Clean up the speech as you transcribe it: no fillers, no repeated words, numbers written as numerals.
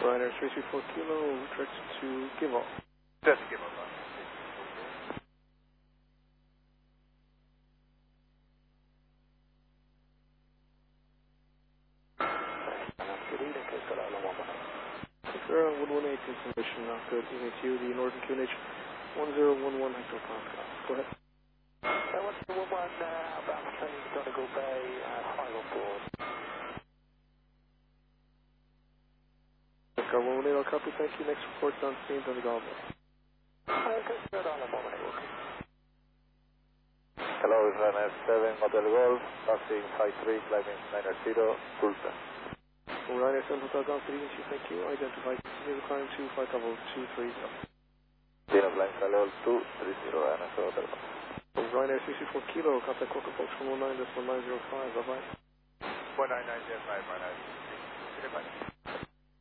Ryanair 334 Kilo, directed to Givol. Just Givol. Sierra 118 information now. Good evening to you, the Northern QNH 1011 hectopascal. Go ahead. What's the 11 about training Donegal Bay, 5 on board. Oscar 118, I'll copy, thank you. Next report on scene, Donegal Bay. Okay, good on the moment. Hello, is Ryanair 7 Hotel Golf, passing 53, climbing 90, Tulsa. Ryanair 7 Hotel Golf, good evening to you, thank you. Identify, continue to climb to flight level 230. Dino flying flight level 230, Ryanair 7 Hotel Golf. Ryanair 334 Kilo, contact Cork approach 119.905, bye-bye. 199.5, Ryanair.